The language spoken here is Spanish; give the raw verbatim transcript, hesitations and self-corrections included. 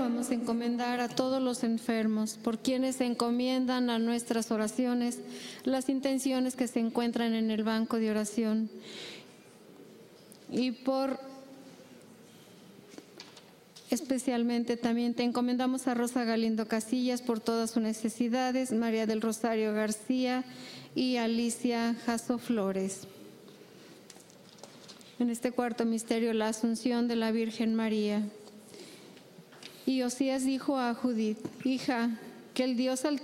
vamos a encomendar a todos los enfermos, por quienes se encomiendan a nuestras oraciones las intenciones que se encuentran en el banco de oración. Y por especialmente también te encomendamos a Rosa Galindo Casillas por todas sus necesidades, María del Rosario García y Alicia Jasso Flores. En este cuarto misterio, la Asunción de la Virgen María. Y Osías dijo a Judith: hija, que el Dios Altísimo